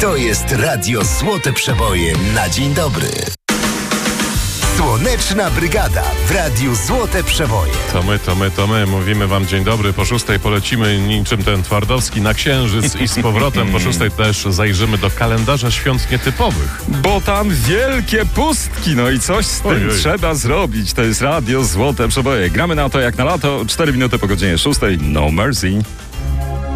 To jest Radio Złote Przeboje na dzień dobry. Słoneczna Brygada w Radiu Złote Przeboje. To my. Mówimy wam dzień dobry. Po 6 polecimy niczym ten Twardowski na Księżyc i z powrotem po 6 też zajrzymy do kalendarza świąt nietypowych. Bo tam wielkie pustki, no i coś z tym trzeba zrobić. To jest Radio Złote Przeboje. Gramy na to jak na lato. 4 minuty po godzinie 6. No Mercy.